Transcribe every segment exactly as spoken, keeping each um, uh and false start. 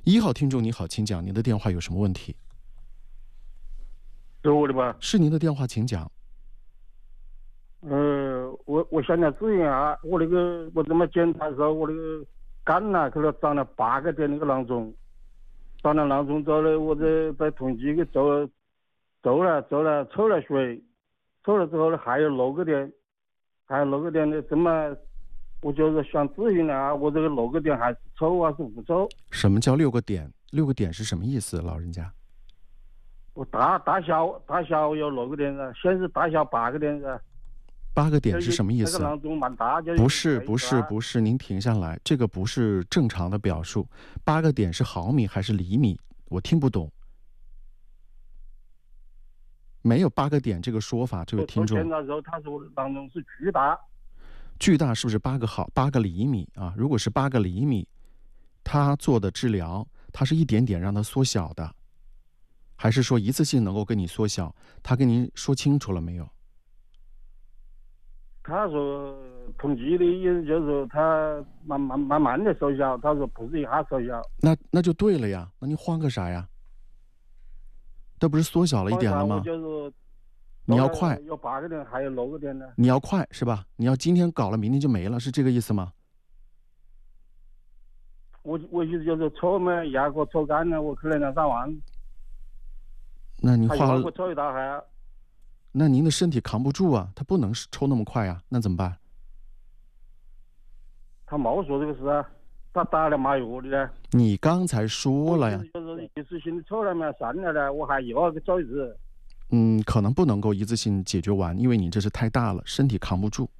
一号听众你好，请讲，您的电话有什么问题？ 是我的吧？ 是您的电话，请讲。 呃，我我想来咨询下，我那个我怎么检查的时候，我那个肝呐，可能长了八个点那个囊肿，长了囊肿之后呢，我在在统计给做做了做了抽了血，抽了之后呢还有六个点，还有六个点呢，怎么？我就是想咨询啊，我这个六个点还是抽还是不抽？ 什么叫六个点？六个点是什么意思，老人家？ 我大大小大小有六个点噻，先是大小八个点噻。 八个点是什么意思？ 那个囊肿蛮大， 不是不是不是，您停下来，这个不是正常的表述。八个点是毫米还是厘米？我听不懂。没有八个点这个说法，这位听众。 检查之后，他说囊肿是巨大。 巨大是不是八个毫八个厘米啊？如果是八个厘米，他做的治疗，他是一点点让它缩小的，还是说一次性能够跟你缩小？他跟您说清楚了没有？ 他说统计的意思就是说他慢慢慢慢的缩小，他说不是一下缩小。 那那就对了呀，那你慌个啥呀？这不是缩小了一点了吗？ 就是你要快， 有八个点，还有六个点呢。 你要快是吧？你要今天搞了，明天就没了，是这个意思吗？ 我我意思就是抽嘛，牙给我抽干了，我可能两三万。 那你花了， 我抽一大还。 那您的身体扛不住啊，他不能抽那么快啊，那怎么办？ 他没说这个事啊，他打了麻药的呢。 你刚才说了呀， 就是一次性的抽了嘛，算了呢，我还又要走一次。 嗯，可能不能够一次性解决完，因为你这是太大了，身体扛不住。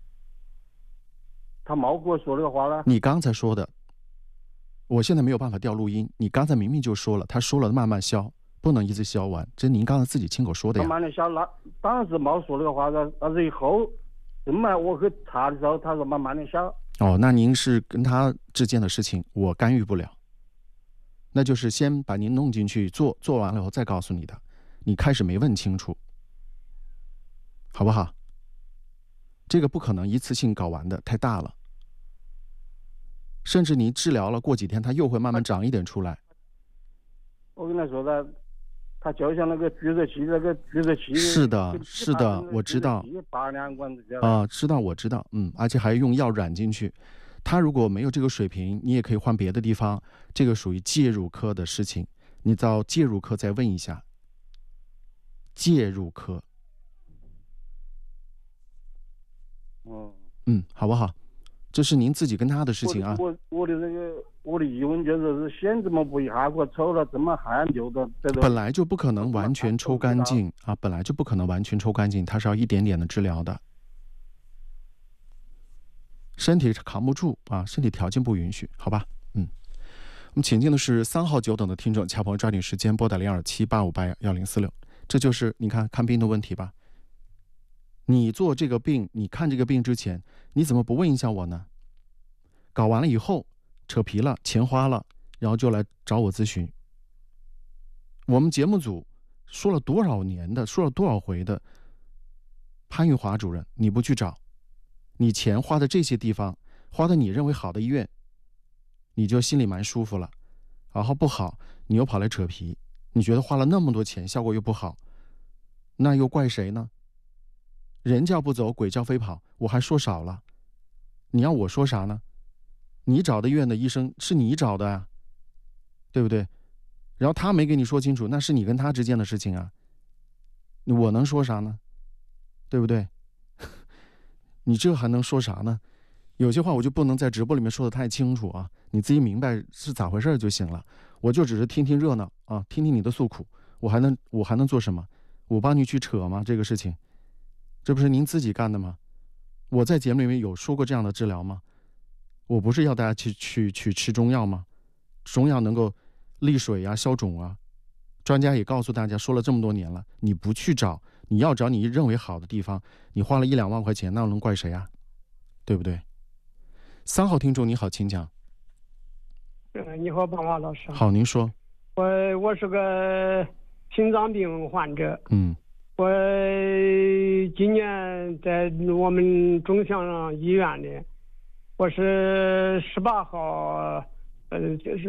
他没跟我说这个话了。 你刚才说的，我现在没有办法调录音。你刚才明明就说了，他说了慢慢消，不能一次消完，这是您刚才自己亲口说的呀。 慢慢的消，那当时没说这个话的，但是以后这么我去查的时候，他说慢慢的消。 哦，那您是跟他之间的事情，我干预不了。那就是先把您弄进去做，做完了以后再告诉你的。你开始没问清楚，好不好？这个不可能一次性搞完的，太大了。甚至你治疗了，过几天它又会慢慢长一点出来。 我跟他说的，他就像那个注射器，那个注射器。 是的，是的，我知道。 八两管子啊，知道，我知道，嗯，而且还用药染进去。他如果没有这个水平，你也可以换别的地方。这个属于介入科的事情，你到介入科再问一下。介入科， 嗯嗯，好不好？这是您自己跟他的事情啊。 我我的那个我的疑问就是，是先怎么不一下给我抽了，怎么还留着？ 本来就不可能完全抽干净啊，本来就不可能完全抽干净，它是要一点点的治疗的。身体扛不住啊，身体条件不允许，好吧？嗯，我们请进的是三号久等的听众，恰朋友抓紧时间拨打零二七八五八幺零四六。这就是你看看病的问题吧。你做这个病，你看这个病之前，你怎么不问一下我呢？搞完了以后，扯皮了，钱花了，然后就来找我咨询。我们节目组说了多少年的，说了多少回的，潘玉华主任，你不去找，你钱花在这些地方，花在你认为好的医院，你就心里蛮舒服了。然后不好，你又跑来扯皮。你觉得花了那么多钱，效果又不好，那又怪谁呢？人叫不走，鬼叫飞跑，我还说少了，你要我说啥呢？你找的医院的医生是你找的啊，对不对？然后他没给你说清楚，那是你跟他之间的事情啊，我能说啥呢？对不对？你这还能说啥呢？有些话我就不能在直播里面说的太清楚啊，你自己明白是咋回事就行了。我就只是听听热闹啊，听听你的诉苦，我还能我还能做什么？我帮你去扯吗？这个事情，这不是您自己干的吗？我在节目里面有说过这样的治疗吗？我不是要大家去去去吃中药吗？中药能够利水啊、消肿啊，专家也告诉大家说了这么多年了，你不去找，你要找你认为好的地方，你花了一两万块钱，那能怪谁啊？对不对？三号听众你好，请讲。 嗯，你好，邦华老师。 好，您说。 我我是个心脏病患者。 嗯。 我今年在我们中向医院里，我是十八号，呃，就是